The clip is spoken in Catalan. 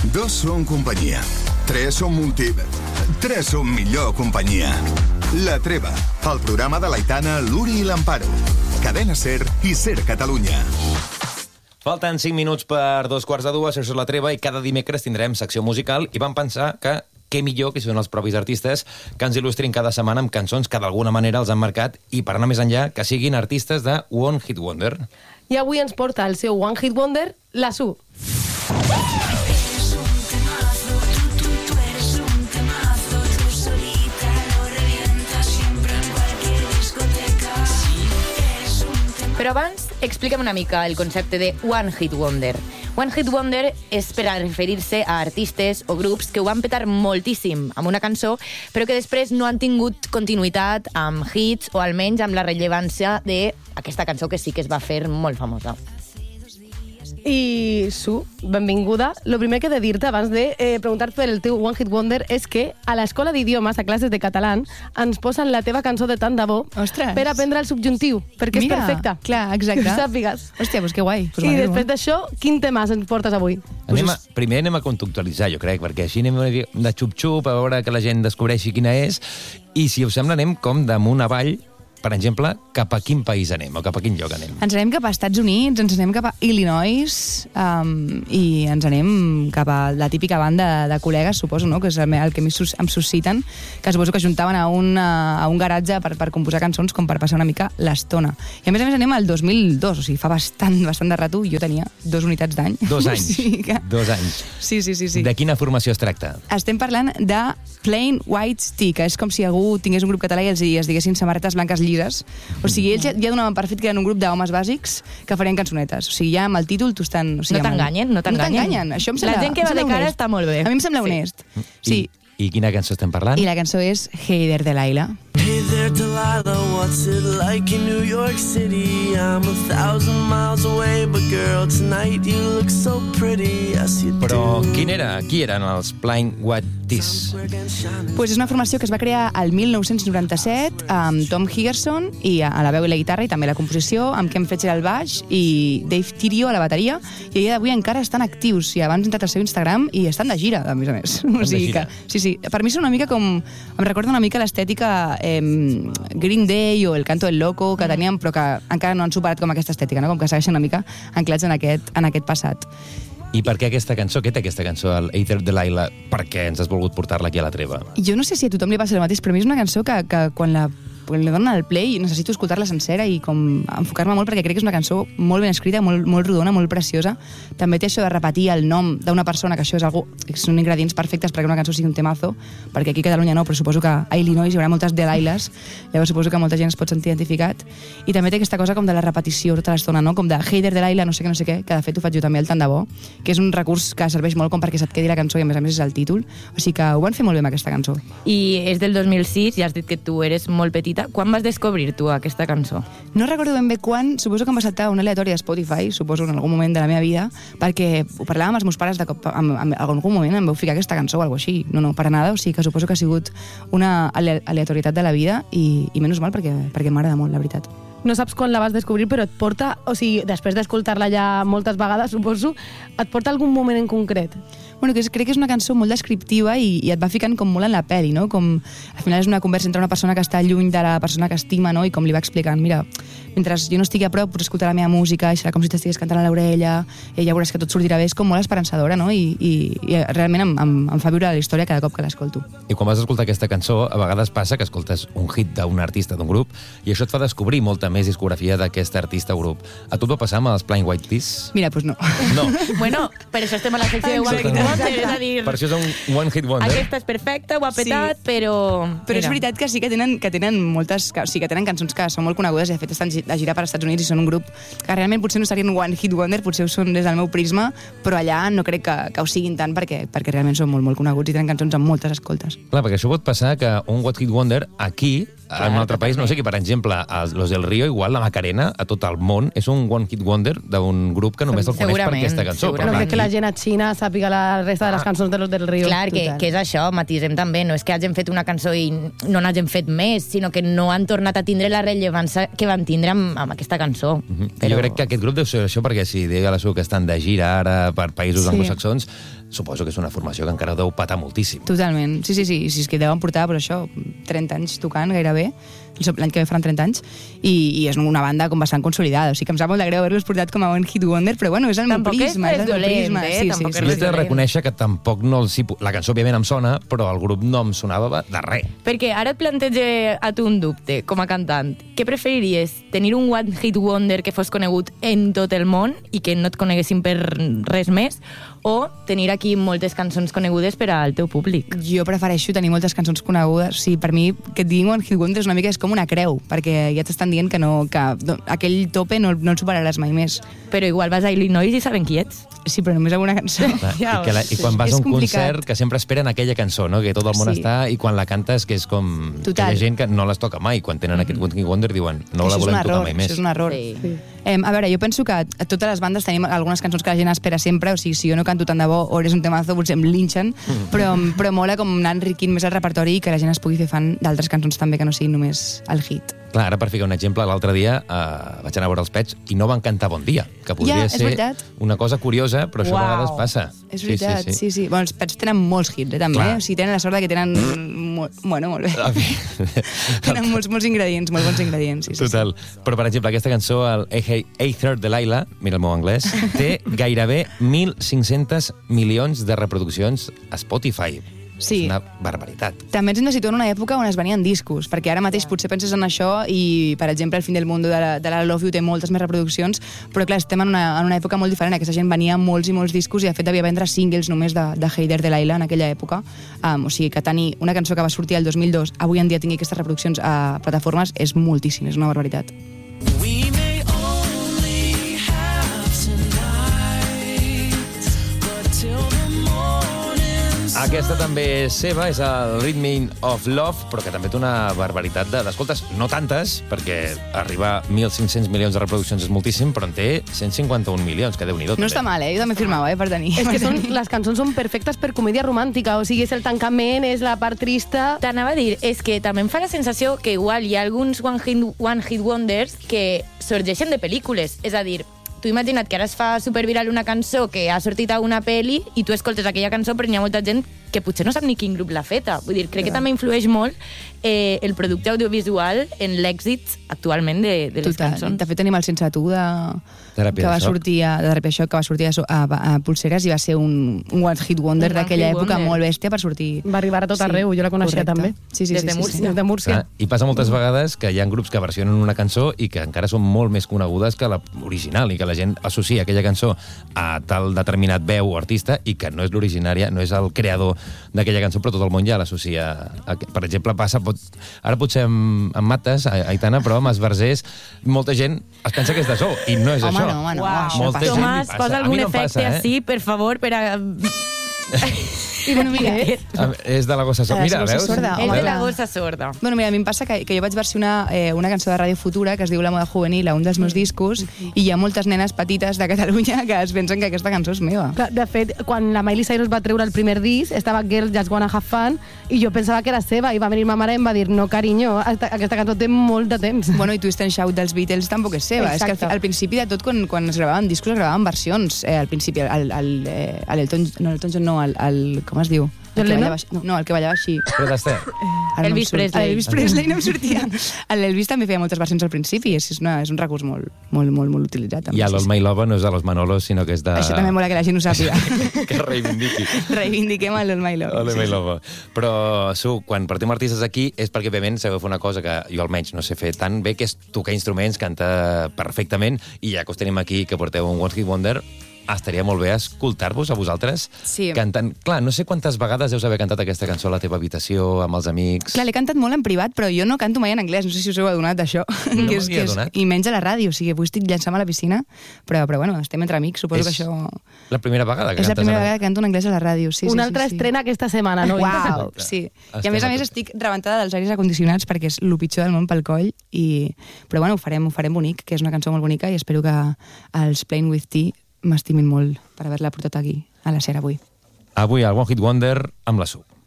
2 són companyia. 3 són 3 són millor companyia. La Treva, el programa de l'Aitana, l'Uri i l'Amparo. Cadena SER i SER Catalunya. Falten 5 minuts per 2:15, això és La Treva, i cada dimecres tindrem secció musical, i vam pensar que què millor que són els propis artistes que ens il·lustrin cada setmana amb cançons que d'alguna manera els han marcat, i per anar més enllà, que siguin artistes de One Hit Wonder. I avui ens porta el seu One Hit Wonder, la Su. Però abans, explica'm una mica el concepte de One Hit Wonder. One Hit Wonder és per a referir-se a artistes o grups que ho van petar moltíssim amb una cançó, però que després no han tingut continuïtat amb hits o almenys amb la rellevància d'aquesta cançó que sí que es va fer molt famosa. I, Su, benvinguda. Lo primer que he de dir-te abans de preguntar-te per el teu One Hit Wonder és que a l'escola d'idiomes, a classes de català, ens posen la teva cançó de tant de bo per aprendre el subjuntiu, perquè és perfecta. Clar, exacte. Que ho sàpigues. Hòstia, doncs que guai. I després d'això, quin tema ens portes avui? Primer anem a contextualitzar, jo crec, perquè així anem de xup-xup, a veure que la gent descobreixi quina és, i si us sembla anem com damunt avall, per exemple, cap a quin país anem o cap a quin lloc anem? Ens anem cap a Estats Units, ens anem cap a Illinois i ens anem cap a la típica banda de col·legues, suposo, no? Que és el que més em susciten, que suposo que juntaven a un garatge per composar cançons com per passar una mica l'estona. I a més anem al 2002, o sigui, fa bastant de rato, jo tenia 2 unitats d'any. 2 anys. Sí, 2 anys. Sí. De quina formació es tracta? Estem parlant de Plain White Tee, que és com si algú tingués un grup català i els diguessin samarretes blanques llises. O sigui, ells ja donaven per fet que eren un grup d'homes bàsics que farien cançonetes. O sigui, ja amb el títol tu estan... O sigui, no t'enganyen. Això em sembla, la gent que va de cara està molt bé. A mi em sembla honest. Sí. I quina cançó estem parlant? I la cançó és Hey There, Delilah. Hey there, Delilah, what's it like in New York City? I'm 1,000 miles away, but girl, tonight you look so pretty, yes you do. Però qui eren els Plain White Tees? Pues és una formació que es va crear el 1997 amb Tom Higerson i a la veu i la guitarra i també la composició, amb Ken Fletcher al baix i Dave Tirio a la bateria, i a dia d'avui encara estan actius, i abans he entrat al seu Instagram i estan de gira, a més. O sigui que, sí. Per mi són una mica com... Em recorda una mica l'estètica Green Day o El Canto del Loco que teníem, però que encara no han superat com aquesta estètica, no? Com que segueixen una mica anclats en aquest passat. I per què aquesta cançó? Què té aquesta cançó, el Hey There, Delilah? Per què ens has volgut portar-la aquí a La Treva? Jo no sé si a tothom li passa el mateix, però a mi és una cançó que quan li donen el play necessito escoltar-la sencera i com enfocar-me molt, perquè crec que és una cançó molt ben escrita, molt rodona, molt preciosa. També té això de repetir el nom d'una persona, que això són ingredients perfectes perquè una cançó sigui un temazo, perquè aquí a Catalunya no, però suposo que a Illinois hi haurà moltes Delilahs, llavors suposo que molta gent es pot sentir identificat. I també té aquesta cosa com de la repetició tota l'estona, no? Com de Hey There, Delilah, no sé què, que de fet ho faig jo també al Tant de Bo, que és un recurs que serveix molt com perquè se't quedi la cançó i a més és el títol. O sigui que ho van fer molt bé amb aquesta cançó. I és del 2006, ja has dit que tu eres molt petita. Quan vas descobrir tu aquesta cançó? No recordo ben bé quan, suposo que em va saltar una aleatòria de Spotify, suposo en algun moment de la meva vida, perquè ho parlàvem amb els meus pares de cop, en algun moment em vau ficar aquesta cançó o alguna així. No, per nada, o sigui que suposo que ha sigut una aleatorietat de la vida i menys mal perquè m'agrada molt, la veritat. No saps quan la vas descobrir, però et porta, o sigui, després d'escoltar-la ja moltes vegades, suposo, et porta algun moment en concret? Bueno, crec que és una cançó molt descriptiva i et va ficant com molt en la peli, no? Com, al final és una conversa entre una persona que està lluny de la persona que estima, no? I com li va explicant, mira, mentre jo no estigui a prop, pots escoltar la meva música i serà com si t'estigués cantant a l'orella i ja veuràs que tot sortirà bé. És com molt esperançadora, no? I realment em fa viure la història cada cop que l'escolto. I quan vas escoltar aquesta cançó, a vegades passa que escoltes un hit d'un artista, d'un grup, i això et fa descobrir molta més discografia d'aquest artista o grup. A tu et va passar amb els Plain White Tees? Mira, doncs no. No. Bueno, per això estem a la secció de One Hit Wonder, és a dir... Per això és un One Hit Wonder. Aquesta és perfecta, ho ha petat, però... Però és veritat que sí que tenen moltes... O sigui, que tenen cançons que són molt conegudes i de fet estan a girar per als Estats Units i són un grup que realment potser no serien One Hit Wonder, potser ho són des del meu prisma, però allà no crec que ho siguin tant perquè realment són molt coneguts i tenen cançons amb moltes escoltes. Clar, perquè això pot passar que un One Hit Wonder aquí, en un altre país, no sé, que per exemple Los del Río, igual la Macarena, a tot el món, és un One Hit Wonder d'un grup que només el coneix per aquesta cançó. No crec que la gent a Xina sàpiga la la resta de les cançons de Los del Río. Clar, que és això, matisem també, no és que hagin fet una cançó i no n'hagin fet més, sinó que no han tornat a tindre la rellevància que van tindre amb aquesta cançó. Però... Jo crec que aquest grup deu ser això, perquè si deia la Su que estan de gira ara per països anglosaxons, suposo que és una formació que encara deu patar moltíssim. Totalment, sí, és que deuen portar, per això, 30 anys tocant gairebé, l'any que ve faran 30 anys, i és una banda com bastant consolidada, o sigui que em sap molt de greu haver-los portat com a One Hit Wonder, però bueno, és el meu prisma. Tampoc és dolent, tampoc és Jo he de reconèixer que tampoc no els... La cançó, òbviament, em sona, però el grup no em sonava de res. Perquè ara et planteja a tu un dubte, com a cantant. Què preferiries? Tenir un One Hit Wonder que fos conegut en tot el món i que no et coneguessin per res més, o tenir aquí moltes cançons conegudes per al teu públic? Jo prefereixo tenir moltes cançons conegudes. Sí, per mi, que et diguin One Hit Wonder és una mica com una creu, perquè ja t'estan dient que aquell tope no el superaràs mai més. Però igual vas a Illinois i saben qui ets. Sí, però només amb una cançó. I quan vas a un concert, que sempre esperen aquella cançó, no? Que tot el món està, i quan la cantes, que és com... Que hi ha gent que no les toca mai. Quan tenen aquest One Hit Wonder diuen, no la volem tocar mai més. Això és un error. Sí. A veure, jo penso que a totes les bandes tenim algunes cançons que la gent espera sempre, o sigui, si jo no canto tant de bo o eres un temazo, potser em linxen, però mola com anar enriquint més el repertori i que la gent es pugui fer fan d'altres cançons també que no siguin només el hit. Clar, ara per ficar un exemple, l'altre dia vaig anar a veure els Pets i no van cantar Bon Dia, que podria ser una cosa curiosa, però això a vegades passa. És veritat, sí. Bueno, els Pets tenen molts hits, també, o sigui, tenen la sort que tenen... Bueno, molt bé. Tenen molts ingredients, molt bons ingredients. Total. Però, per exemple, aquesta cançó, el Aether de Laila, mira el meu anglès, té gairebé 1.500 milions de reproduccions a Spotify. Sí. És una barbaritat. També ens hem de situar en una època on es venien discos, perquè ara mateix potser penses en això i, per exemple, El fin del mundo de la Love You té moltes més reproduccions, però clar, estem en una època molt diferent. Aquesta gent venia molts i molts discos i de fet devia vendre singles només de Heider de Laila en aquella època. O sigui que tenir una cançó que va sortir el 2002 avui en dia tingui aquestes reproduccions a plataformes és moltíssim, és una barbaritat. Aquesta també és seva, és el Rhythm of Love, però que també té una barbaritat d'escoltes, no tantes, perquè arribar a 1.500 milions de reproduccions és moltíssim, però en té 151 milions, que Déu-n'hi-do. No està mal, jo també firmava, per tenir. És que les cançons són perfectes per comèdia romàntica, o sigui, és el tancament, és la part trista... T'anava a dir, és que també em fa la sensació que igual hi ha alguns One Hit Wonders que sorgeixen de pel·lícules, és a dir, tu imagina't que ara es fa superviral una cançó que ha sortit a una pel·li i tu escoltes aquella cançó, però hi ha molta gent que potser no sap ni quin grup l'ha feta. Vull dir, crec que també influeix molt el producte audiovisual en l'èxit actualment de les cançons. De fet, tenim el Sense tu que va sortir de Teràpia Xoc, que va sortir a Pulseres i va ser un One Hit Wonder d'aquella època molt bèstia per sortir. Va arribar a tot arreu, jo la coneixia també. Sí, des de Múrcia. I passa moltes vegades que hi ha grups que versionen una cançó i que encara són molt més conegudes que l'original i que la gent associa aquella cançó a tal determinat veu o artista i que no és l'originària, no és el creador d'aquella cançó, però tot el món ja l'associa. Per exemple, ara potser em mates, Aitana, però amb Esbarzers molta gent es pensa que és de so, i no és això. Home, no, Tomàs, posa algun efecte així, per favor, per a... I bueno, mira, és de la gossa sorda. Mira, veus? És de la gossa sorda. Bueno, mira, a mi em passa que jo vaig versionar una cançó de Ràdio Futura que es diu La moda juvenil a un dels meus discos i hi ha moltes nenes petites de Catalunya que es pensen que aquesta cançó és meva. De fet, quan la Miley Cyrus va treure el primer disc, estava Girls Just Wanna Have Fun i jo pensava que era seva i va venir ma mare i em va dir no, carinyo, aquesta cançó té molt de temps. Bueno, i Twist and Shout dels Beatles tampoc és seva. Exacte. És que al principi de tot, quan es gravaven discos, es gravaven versions. Al principi, l'Elton John no, com es diu? El que ballava així. Elvis Presley. Elvis Presley no em sortia. L'Elvis també feia moltes versions al principi, és un recurs molt utilitzat. I l'All My Love no és de los Manolos, sinó que és de... Això també mola que la gent ho sàpiga. Que reivindiqui. Reivindiquem l'All My Love. All My Love. Però, quan partim artistes aquí és perquè, òbviament, sabeu fer una cosa que jo almenys no sé fer tan bé, que és tocar instruments, cantar perfectament, i ja que us tenim aquí, que porteu un One Hit Wonder, estaria molt bé escoltar-vos a vosaltres cantant. Clar, no sé quantes vegades deus haver cantat aquesta cançó a la teva habitació, amb els amics. Clar, l'he cantat molt en privat, però jo no canto mai en anglès. No sé si us heu adonat d'això. No m'havia adonat. I menys a la ràdio, o sigui, avui estic llançant a la piscina, però bueno, estem entre amics, suposo que això... La primera vegada que cantes... És la primera vegada que canto en anglès a la ràdio, sí. Una altra estrena aquesta setmana, no? Uau, sí. I a més estic rebentada dels aires acondicionats perquè és el pitjor del món pel coll, però bueno, ho farem bonic, que és una cançó molt bonica i espero que els Playing With Tea m'estimin molt per haver-la portat aquí, a la SER avui. Avui el One Hit Wonder amb la SUC.